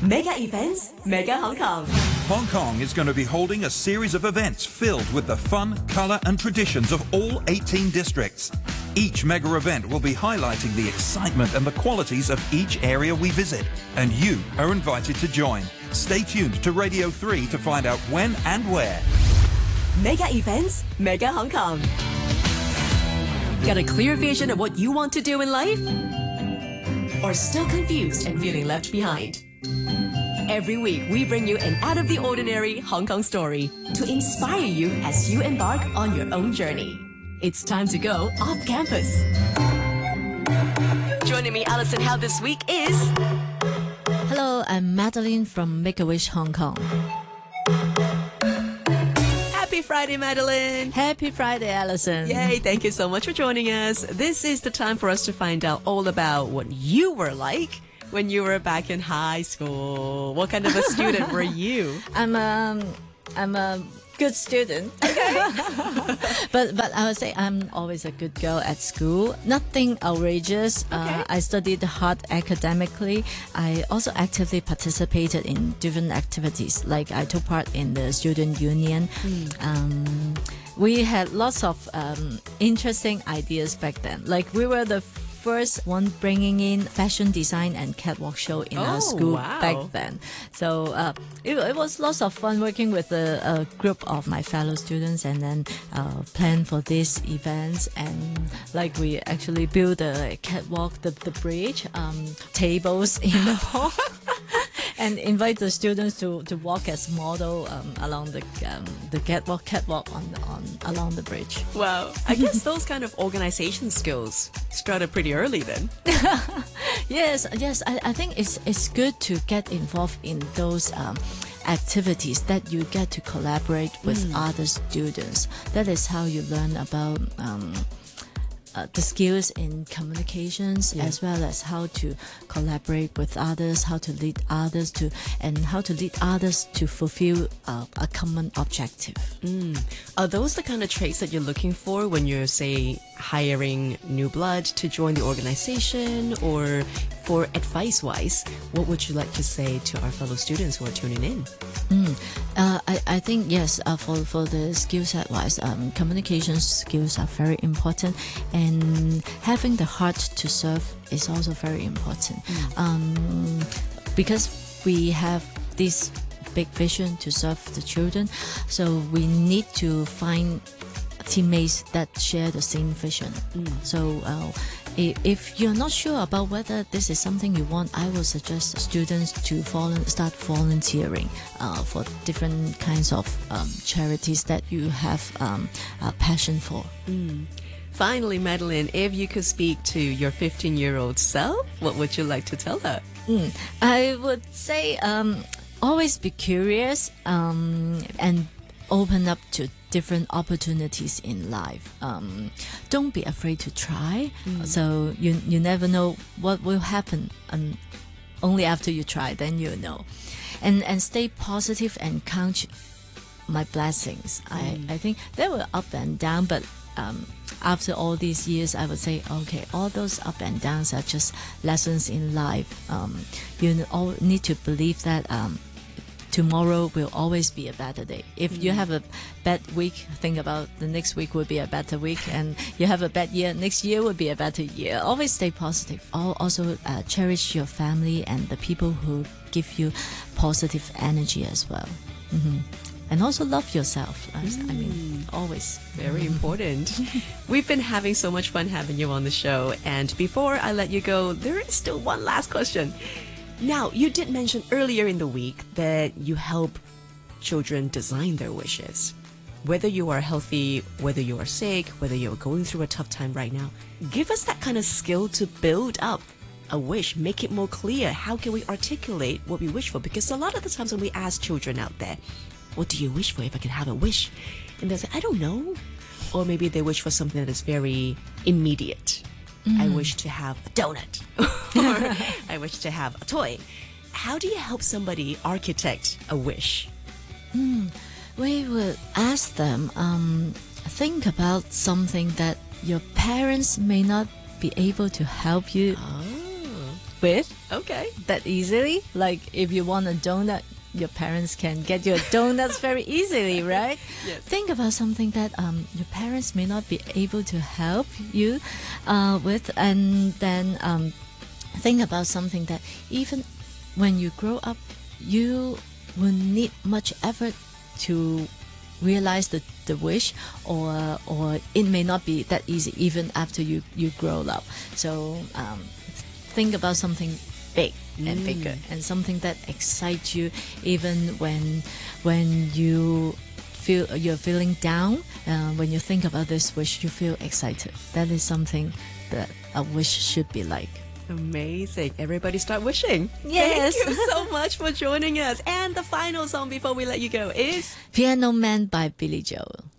Mega events, Mega Hong Kong. Hong Kong is going to be holding a series of events filled with the fun, colour and traditions of all 18 districts. Each mega event will be highlighting the excitement and the qualities of each area we visit. And you are invited to join. Stay tuned to Radio 3 to find out when and where. Mega events, Mega Hong Kong. Got a clear vision of what you want to do in life? Or still confused and feeling left behind? Every week, we bring you an out-of-the-ordinary Hong Kong story to inspire you as you embark on your own journey. It's time to go off campus. Joining me, Alison Howe, this week is... Hello, I'm Madeline from Make-A-Wish Hong Kong. Happy Friday, Madeline. Happy Friday, Alison. Yay, thank you so much for joining us. This is the time for us to find out all about what you were like when you were back in high school. What kind of a student were you? I'm a good student. Okay. but I would say I'm always a good girl at school. Nothing outrageous. Okay. I studied hard academically. I also actively participated in different activities. Like I took part in the student union. We had lots of interesting ideas back then. Like we were the first one bringing in fashion design and catwalk show in our school back then. So it was lots of fun working with a group of my fellow students and then plan for these events. And like we actually build a catwalk, the bridge, tables in the hall. And invite the students to walk as model along the catwalk along the bridge. Wow. I guess those kind of organization skills started pretty early then. Yes. I think it's good to get involved in those activities that you get to collaborate with other students. That is how you learn about the skills in communications, as well as how to collaborate with others, how to lead others to fulfill a common objective. Are those the kind of traits that you're looking for when you're, say, hiring new blood to join the organization? Or for advice-wise, what would you like to say to our fellow students who are tuning in? I think, yes, for the skill set wise, communication skills are very important, and having the heart to serve is also very important. Because we have this big vision to serve the children, so we need to find teammates that share the same vision. So if you're not sure about whether this is something you want, I will suggest students to start volunteering for different kinds of charities that you have a passion for. Finally, Madeline, if you could speak to your 15-year-old self, what would you like to tell her? I would say always be curious and open up to different opportunities in life. Don't be afraid to try. So you never know what will happen, and only after you try, then you'll know. And stay positive and count my blessings. I think they were up and down, but after all these years, I would say, okay, all those up and downs are just lessons in life. You all need to believe that tomorrow will always be a better day. If you have a bad week, think about the next week will be a better week, and you have a bad year, next year will be a better year. Always stay positive. Also cherish your family and the people who give you positive energy as well. And also love yourself. I mean, always. Very important. We've been having so much fun having you on the show. And before I let you go, there is still one last question. Now, you did mention earlier in the week that you help children design their wishes. Whether you are healthy, whether you are sick, whether you're going through a tough time right now, give us that kind of skill to build up a wish, make it more clear. How can we articulate what we wish for? Because a lot of the times when we ask children out there, what do you wish for if I can have a wish? And they say, I don't know. Or maybe they wish for something that is very immediate. I wish to have a donut. Or I wish to have a toy. How do you help somebody architect a wish? We would ask them, think about something that your parents may not be able to help you with Okay. that easily. Like if you want a donut, your parents can get you donuts very easily, right? Yes. Think about something that your parents may not be able to help you with, and then think about something that even when you grow up, you will need much effort to realize the wish, or it may not be that easy even after you grow up. So think about something big and bigger, and something that excites you even when you feel you're feeling down. When you think about this wish, you feel excited. That is something that a wish should be like. Amazing. Everybody start wishing. Yes. Thank you so much for joining us. And the final song before we let you go is Piano Man by Billy Joel.